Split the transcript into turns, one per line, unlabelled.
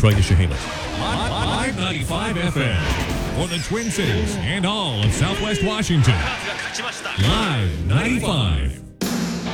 Troy Nishahalis. Live 95 FM for the Twin Cities and all of Southwest Washington. Live 95.